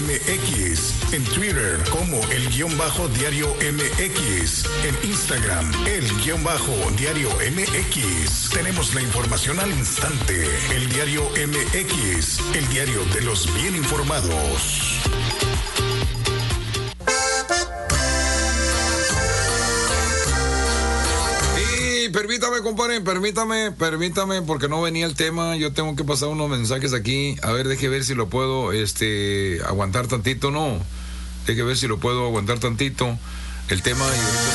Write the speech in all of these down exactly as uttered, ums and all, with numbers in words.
M X, en Twitter como el guión bajo diario M X, en Instagram el guión bajo diario M X. Tenemos la información al instante. El diario M X, el diario de los bien informados. Permítame, compadre, permítame, permítame, porque no venía el tema. Yo tengo que pasar unos mensajes aquí. A ver, deje ver si lo puedo, este, aguantar tantito, ¿no? Deje ver si lo puedo aguantar tantito. El tema...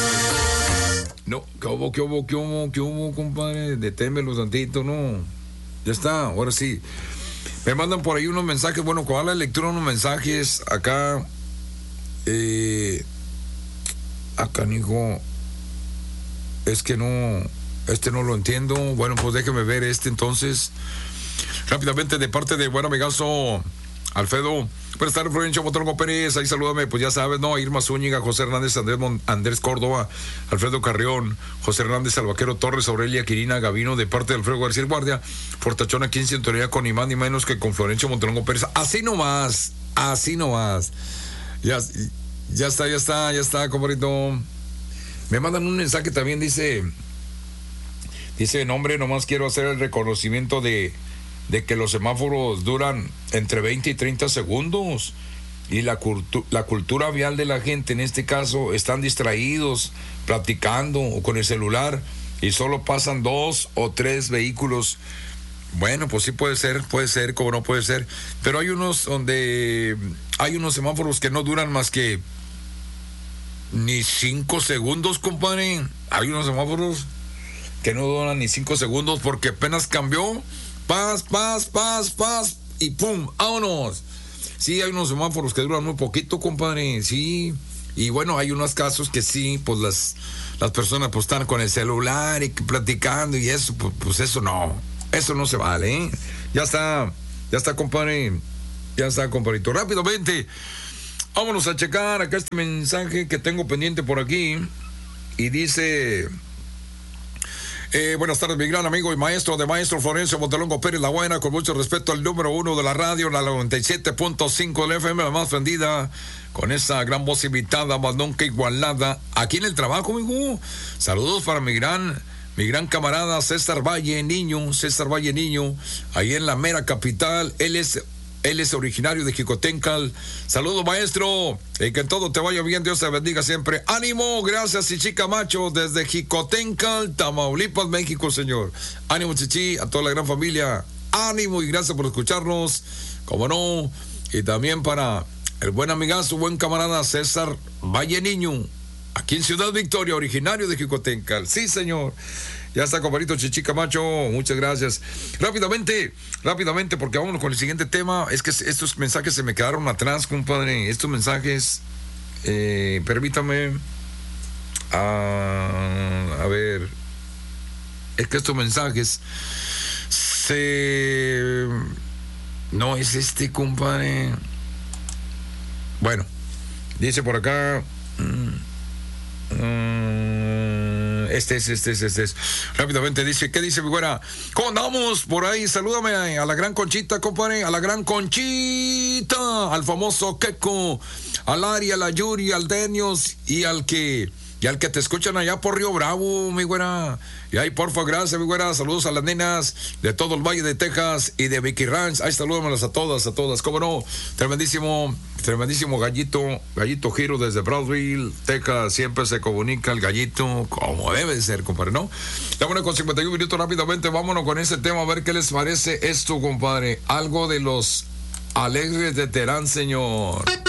No, ¿qué hubo, qué hubo, qué hubo, qué hubo, compadre? Detémelo tantito, ¿no? Ya está, ahora sí. Me mandan por ahí unos mensajes. Bueno, con la lectura unos mensajes acá. Eh... Acá, hijo... Es que no, este no lo entiendo. Bueno, pues déjeme ver este entonces. Rápidamente, de parte de buen amigazo Alfredo. Buenas tardes, Florencio Montolongo Pérez. Ahí salúdame, pues ya sabes, ¿no? Irma Zúñiga, José Hernández, Andrés, Mon- Andrés Córdoba, Alfredo Carrión, José Hernández, Alvaquero Torres, Aurelia Quirina Gavino, de parte de Alfredo García Guardia, Fortachón aquí en sintonía con ni más ni menos que con Florencio Montolongo Pérez. Así nomás, así nomás. Ya, ya está, ya está, ya está, compadrito. Me mandan un mensaje también, dice, dice, no hombre, nomás quiero hacer el reconocimiento de, de que los semáforos duran entre veinte y treinta segundos y la, cultu- la cultura vial de la gente, en este caso, están distraídos, platicando o con el celular y solo pasan dos o tres vehículos. Bueno, pues sí puede ser, puede ser, como no puede ser, pero hay unos donde, hay unos semáforos que no duran más que ni cinco segundos, compadre. Hay unos semáforos que no duran ni cinco segundos porque apenas cambió. Paz, paz, paz, paz. Y pum, vámonos. Sí, hay unos semáforos que duran muy poquito, compadre. Sí. Y bueno, hay unos casos que sí, pues las, las personas pues están con el celular y platicando y eso, pues, pues eso no. Eso no se vale, ¿eh? Ya está, ya está, compadre. Ya está, compadrito. Rápidamente. Vámonos a checar acá este mensaje que tengo pendiente por aquí. Y dice... Eh, buenas tardes, mi gran amigo y maestro de maestro Florencio Montolongo Pérez La Buena, con mucho respeto al número uno de la radio, la noventa y siete punto cinco de la F M, la más vendida, con esa gran voz invitada, más nunca igualada, aquí en el trabajo, amigo. Saludos para mi gran... Mi gran camarada César Valle Niño, César Valle Niño, ahí en la mera capital. Él es... Él es originario de Jicotencal. Saludos, maestro. Y que todo te vaya bien. Dios te bendiga siempre. Ánimo. Gracias, Chichi Camacho, desde Jicotencal, Tamaulipas, México, señor. Ánimo, Chichi, a toda la gran familia. Ánimo y gracias por escucharnos. Como no. Y también para el buen amigazo, buen camarada César Valle Niño, aquí en Ciudad Victoria, originario de Jicotencal. Sí, señor. Ya está, compadrito Chichi Camacho, muchas gracias. Rápidamente, rápidamente, porque vámonos con el siguiente tema. Es que estos mensajes se me quedaron atrás, compadre. Estos mensajes, eh, permítame, a, a ver, es que estos mensajes se... No es este, compadre. Bueno, dice por acá... Mm, mm, Este es, este es, este es. Rápidamente dice, ¿qué dice mi güera? ¿Cómo andamos por ahí? Salúdame a la gran Conchita, compadre, a la gran Conchita, al famoso Keco, al Ari, a la Yuri, al Denios y al que, y al que te escuchan allá por Río Bravo, mi güera. Y ahí, porfa, gracias, mi güera. Saludos a las nenas de todo el Valle de Texas y de Vicky Ranch. Ahí salúdamelas a todas, a todas. ¿Cómo no? Tremendísimo, tremendísimo gallito, gallito Giro desde Brownsville, Texas. Siempre se comunica el gallito como debe de ser, compadre, ¿no? Ya bueno, con cincuenta y un minutos rápidamente, vámonos con ese tema a ver qué les parece esto, compadre. Algo de los Alegres de Terán, señor.